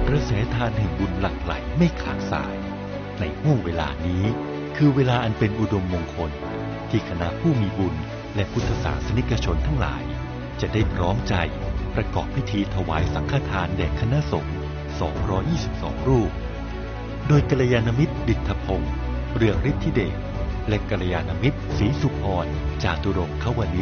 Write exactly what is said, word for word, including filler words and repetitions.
กระแสทานแห่งบุญหลั่งไหลไม่ขาดสายในห่วงเวลานี้คือเวลาอันเป็นอุดมมงคลที่คณะผู้มีบุญและพุทธศาสนิกชนทั้งหลายจะได้พร้อมใจประกอบพิธีถวายสังฆทานแด่คณะสงฆ์สองร้อยยี่สิบสองรูปโดยกัลยาณมิตรดิษฐพงษ์เรืองฤทธิเดชและกัลยาณมิตรศรีสุพรจาตุรงควนิช